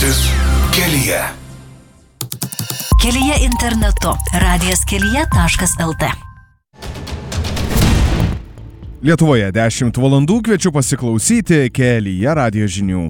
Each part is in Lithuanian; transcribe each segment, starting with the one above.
mintis kelyje. Kelyje internetu. radijaskelyje.lt. Lietuvoje 10 valandų, kviečiu pasiklausyti Kelyje radijo žinių.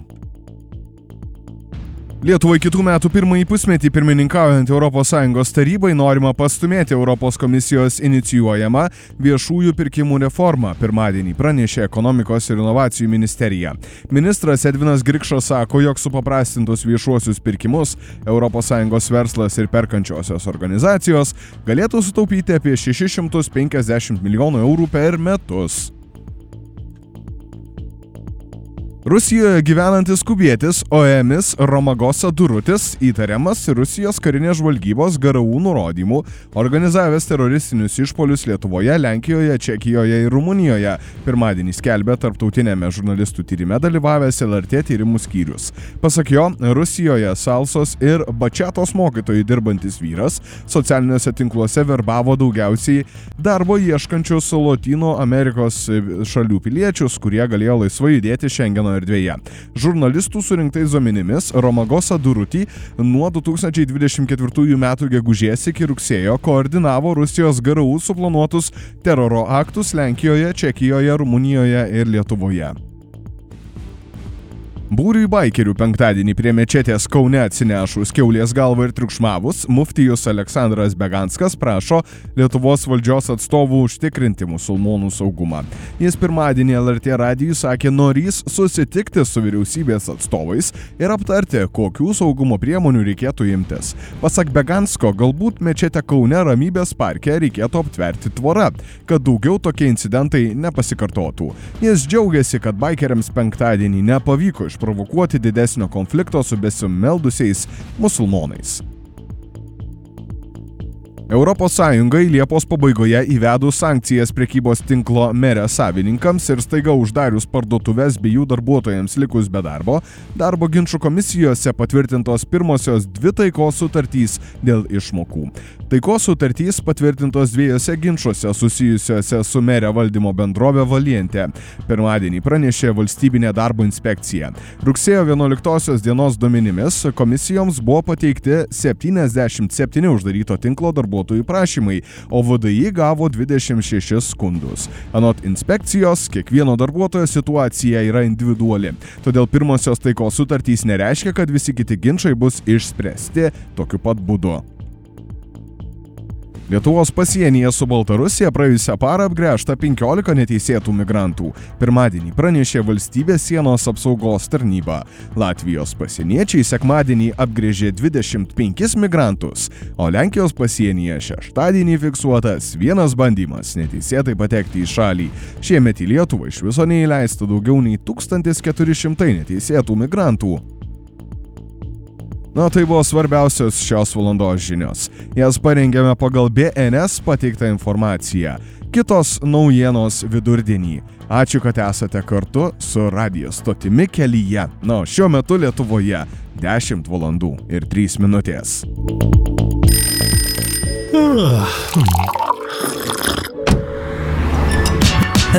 Lietuvai kitų metų pirmąjį pusmetį pirmininkaujant ES tarybai norima pastumėti Europos komisijos inicijuojamą viešųjų pirkimų reformą, pirmadienį pranešė Ekonomikos ir inovacijų ministerija. Ministras Edvinas Grikšas sako, jog supaprastintus viešuosius pirkimus ES verslas ir perkančiosios organizacijos galėtų sutaupyti apie 650 milijonų eurų per metus. Rusijoje gyvenantis kubietis Oemis Romagosa Durutis įtariamas Rusijos karinės žvalgybos GRU nurodymų organizavęs teroristinius išpolius Lietuvoje, Lenkijoje, Čekijoje ir Rumunijoje. Pirmadienį skelbė tarptautinėme žurnalistų tyrime dalyvavęs LRT tyrimų skyrius. Pasak jo, Rusijoje salsos ir bačiatos mokytojai dirbantis vyras socialiniuose tinkluose verbavo daugiausiai darbo ieškančius Lotynų Amerikos šalių piliečius, kurie galėjo laisvai judėti Šengeno erdvėje. Žurnalistų surinktais duomenimis Romagosa Durutį nuo 2024 metų gegužės iki rugsėjo koordinavo Rusijos GRU suplanuotus teroro aktus Lenkijoje, Čekijoje, Rumunijoje ir Lietuvoje. Būriui baikerių penktadienį prie mečetės Kaune atsinešus kiaulės galvą ir triukšmavus, muftijus Aleksandras Beganskas prašo Lietuvos valdžios atstovų užtikrinti musulmonų saugumą. Jis pirmadienį LRT radijui sakė norys susitikti su vyriausybės atstovais ir aptarti, kokių saugumo priemonių reikėtų imtis. Pasak Begansko, galbūt mečetę Kaune Ramybės parke reikėtų aptverti tvora, kad daugiau tokie incidentai nepasikartotų. Jis džiaugiasi, kad baikeriams penktadienį nepavyko išprovokuoti didesnio konflikto su besimeldusiais musulmonais. ES Liepos pabaigoje įvedus sankcijas prekybos tinklo Mere savininkams ir staiga uždarius parduotuves bei jų darbuotojams likus be darbo, darbo ginčų komisijose patvirtintos pirmosios 2 taikos sutartys dėl išmokų. Taikos sutartys patvirtintos 2 ginčuose susijusiuose su Mere valdymo bendrovė Valiente. Pirmadienį pranešė valstybinė darbo inspekcija. Rugsėjo 11 dienos duomenimis komisijoms buvo pateikti 77 uždaryto tinklo darbuotojų prašymai, o VDI gavo 26 skundus. Anot inspekcijos, kiekvieno darbuotojo situacija yra individuali. Todėl pirmosios taikos sutartys nereiškia, kad visi kiti ginčai bus išspręsti tokiu pat būdu. Lietuvos pasienyje su Baltarusija praėjusią parą apgręžta 15 neteisėtų migrantų. Pirmadienį pranešė valstybės sienos apsaugos tarnyba. Latvijos pasieniečiai sekmadienį apgręžė 25 migrantus, o Lenkijos pasienyje šeštadienį fiksuotas 1 bandymas neteisėtai patekti į šalį. Šiemet į Lietuvą iš viso neįleista daugiau nei 1400 neteisėtų migrantų. Na, tai buvo svarbiausios šios valandos žinios. Jas parengėme pagal BNS pateiktą informaciją. Kitos naujienos vidurdienį. Ačiū, kad esate kartu su radijo stotimi Kelyje. Na, šiuo metu Lietuvoje 10 valandų ir 3 minutės.